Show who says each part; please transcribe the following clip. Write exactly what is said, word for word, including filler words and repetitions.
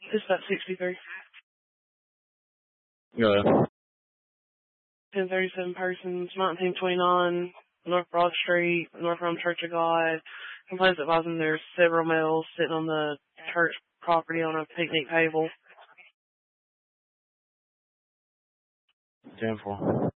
Speaker 1: It's about sixty-three.
Speaker 2: Go ahead.
Speaker 1: ten thirty-seven persons, nineteen twenty-nine, North Broad Street, North Rome Church of God. Complaints advising there's several males sitting on the church property on a picnic table.
Speaker 2: ten four.